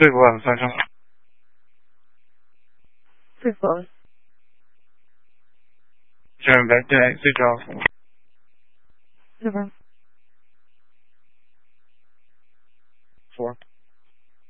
睡过晚饭上。 睡饱了。 这白天睡着。 是吧？